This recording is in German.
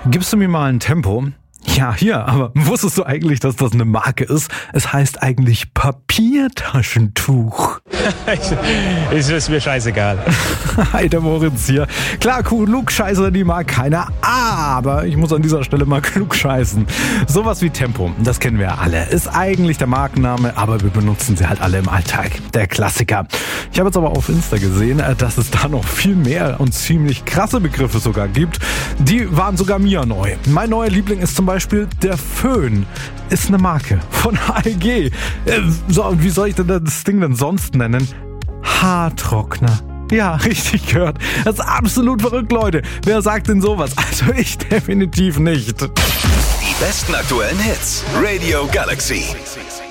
Gibst du mir mal ein Tempo? Ja, hier, aber wusstest du eigentlich, dass das eine Marke ist? Es heißt eigentlich Papiertaschentuch. Ist mir scheißegal. Hi, der Moritz hier. Klar, Klugscheißer, die mag keiner, aber ich muss an dieser Stelle mal klugscheißen. Sowas wie Tempo, das kennen wir ja alle. Ist eigentlich der Markenname, aber wir benutzen sie halt alle im Alltag. Der Klassiker. Ich habe jetzt aber auf Insta gesehen, dass es da noch viel mehr und ziemlich krasse Begriffe sogar gibt. Die waren sogar mir neu. Mein neuer Liebling ist zum Beispiel der Föhn. Ist eine Marke von AEG. Und wie soll ich denn das Ding denn sonst nennen? Haartrockner. Ja, richtig gehört. Das ist absolut verrückt, Leute. Wer sagt denn sowas? Also ich definitiv nicht. Die besten aktuellen Hits. Radio Galaxy.